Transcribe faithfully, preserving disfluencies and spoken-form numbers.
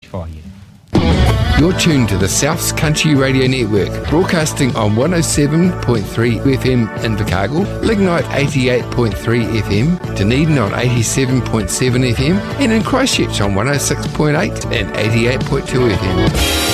Oh, yeah. You're tuned to the South's Country Radio Network, broadcasting on one oh seven point three F M in Invercargill, Lignite eighty-eight point three F M, Dunedin on eighty-seven point seven F M, and in Christchurch on one oh six point eight and eighty-eight point two F M.